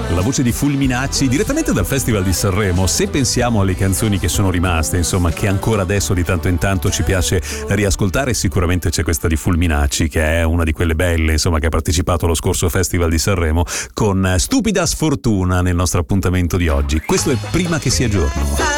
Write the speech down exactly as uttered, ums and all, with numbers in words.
La voce di Fulminacci direttamente dal Festival di Sanremo. Se pensiamo alle canzoni che sono rimaste, insomma, che ancora adesso di tanto in tanto ci piace riascoltare, sicuramente c'è questa di Fulminacci, che è una di quelle belle, insomma, che ha partecipato allo scorso Festival di Sanremo con Stupida Sfortuna nel nostro appuntamento di oggi. Questo è Prima che sia giorno.